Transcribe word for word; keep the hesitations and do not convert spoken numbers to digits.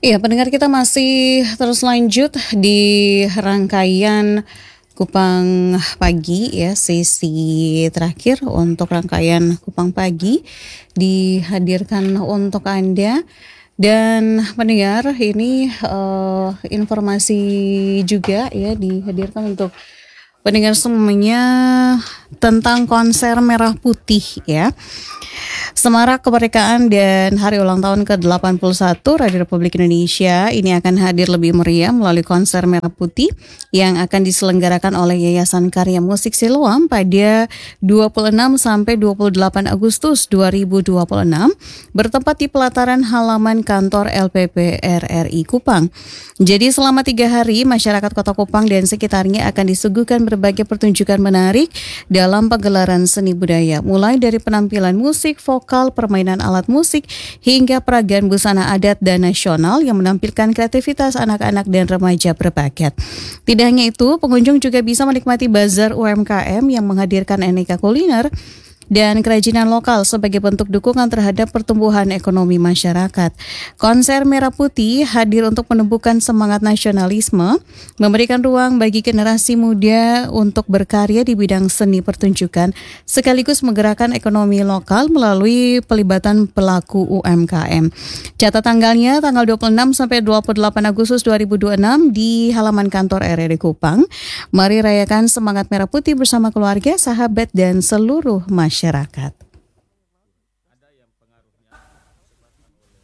Iya, pendengar kita masih terus lanjut di rangkaian Kupang Pagi ya, sesi terakhir untuk rangkaian Kupang Pagi dihadirkan untuk Anda. Dan pendengar ini eh, informasi juga ya dihadirkan untuk pendengar semuanya tentang konser Merah Putih ya. Semarak Kemerdekaan dan Hari Ulang Tahun ke delapan puluh satu Radio Republik Indonesia ini akan hadir lebih meriah melalui konser Merah Putih yang akan diselenggarakan oleh Yayasan Karya Musik Siloam pada dua puluh enam sampai dua puluh delapan Agustus dua ribu dua puluh enam bertempat di pelataran halaman kantor L P P R R I Kupang. Jadi selama tiga hari masyarakat Kota Kupang dan sekitarnya akan disuguhkan berbagai pertunjukan menarik dalam pagelaran seni budaya, mulai dari penampilan musik, vokal, permainan alat musik, hingga peragaan busana adat dan nasional yang menampilkan kreativitas anak-anak dan remaja berbakat. Tidak hanya itu, pengunjung juga bisa menikmati bazar U M K M yang menghadirkan aneka kuliner dan kerajinan lokal sebagai bentuk dukungan terhadap pertumbuhan ekonomi masyarakat. Konser Merah Putih hadir untuk menumbuhkan semangat nasionalisme, memberikan ruang bagi generasi muda untuk berkarya di bidang seni pertunjukan, sekaligus menggerakkan ekonomi lokal melalui pelibatan pelaku U M K M. Catat tanggalnya tanggal dua puluh enam sampai dua puluh delapan Agustus dua ribu dua puluh enam di halaman kantor R R I Kupang. Mari rayakan semangat Merah Putih bersama keluarga, sahabat, dan seluruh masyarakat.